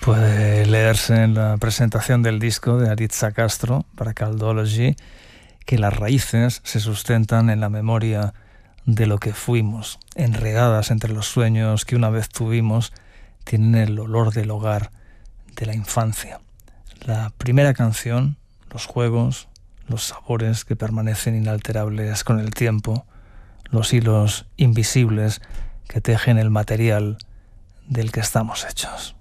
Puede leerse en la presentación del disco de Aritza Castro para Caldology que las raíces se sustentan en la memoria de lo que fuimos, enredadas entre los sueños que una vez tuvimos, tienen el olor del hogar, de la infancia. La primera canción, los juegos, los sabores que permanecen inalterables con el tiempo, los hilos invisibles que tejen el material del que estamos hechos.